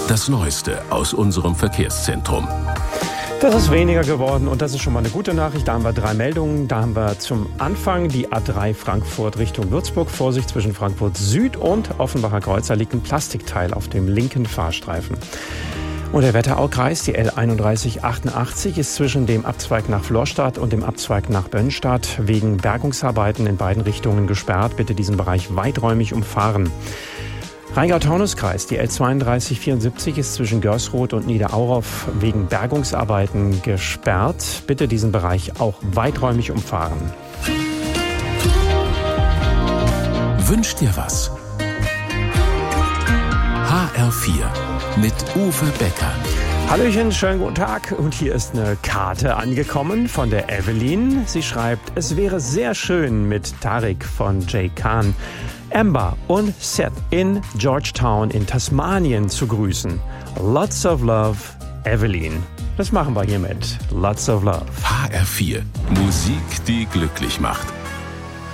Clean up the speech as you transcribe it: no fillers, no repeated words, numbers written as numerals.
Das Neueste aus unserem Verkehrszentrum. Das ist weniger geworden und das ist schon mal eine gute Nachricht. Da haben wir 3 Meldungen. Da haben wir zum Anfang die A3 Frankfurt Richtung Würzburg. Vorsicht, zwischen Frankfurt Süd und Offenbacher Kreuzer liegt ein Plastikteil auf dem linken Fahrstreifen. Und der Wetteraukreis, die L3188, ist zwischen dem Abzweig nach Florstadt und dem Abzweig nach Bönnstadt wegen Bergungsarbeiten in beiden Richtungen gesperrt. Bitte diesen Bereich weiträumig umfahren. Rheingau-Taunus-Kreis, die L3274 ist zwischen Görsroth und Niederauroff wegen Bergungsarbeiten gesperrt. Bitte diesen Bereich auch weiträumig umfahren. Wünsch dir was? HR4 mit Uwe Becker. Hallöchen, schönen guten Tag. Und hier ist eine Karte angekommen von der Evelyn. Sie schreibt, es wäre sehr schön mit Tariq von Jay Khan, Amber und Seth in Georgetown in Tasmanien zu grüßen. Lots of love, Evelyn. Das machen wir hiermit. Lots of love. HR4. Musik, die glücklich macht.